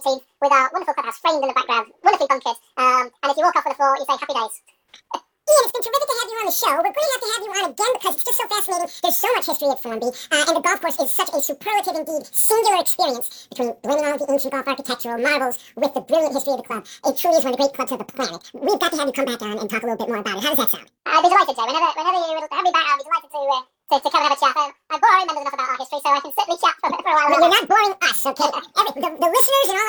team with our wonderful clubhouse framed in the background, wonderfully bunkered. And if you walk off on the floor, you say happy days. Ian, it's been terrific to have you on the show. We're going to have you on again because it's just so fascinating. There's so much history at Formby, and the golf course is such a superlative, indeed, singular experience between blending all of the ancient golf architectural marvels with the brilliant history of the club. It truly is one of the great clubs of the planet. We've got to have you come back on and talk a little bit more about it. How does that sound? I'd be delighted, Joe. Whenever you have me back, I'll be delighted to come and have a chat. I'm boring members enough about our history, so I can certainly chat for a while. You're not boring us, okay? The listeners and all